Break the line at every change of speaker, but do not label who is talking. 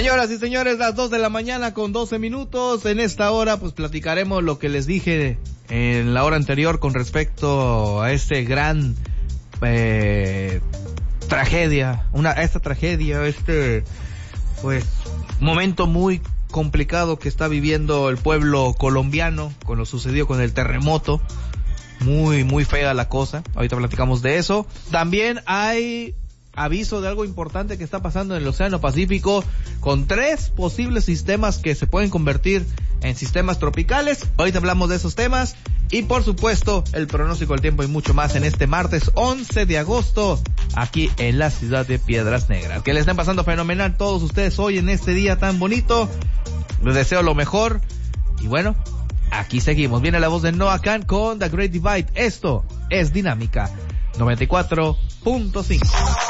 Señoras y señores, las 2 de la mañana con 12 minutos. En esta hora pues platicaremos lo que les dije en la hora anterior con respecto a este gran tragedia, pues momento muy complicado que está viviendo el pueblo colombiano con lo sucedido con el terremoto. Muy fea la cosa. Ahorita platicamos de eso. También hay aviso de algo importante que está pasando en el Océano Pacífico con 3 posibles sistemas que se pueden convertir en sistemas tropicales. Ahorita hablamos de esos temas y por supuesto el pronóstico del tiempo y mucho más en este martes 11 de agosto aquí en la ciudad de Piedras Negras. Que le estén pasando fenomenal todos ustedes hoy en este día tan bonito. Les deseo lo mejor y bueno, aquí seguimos. Viene la voz de Noah Khan con The Great Divide. Esto es Dinámica 94.5.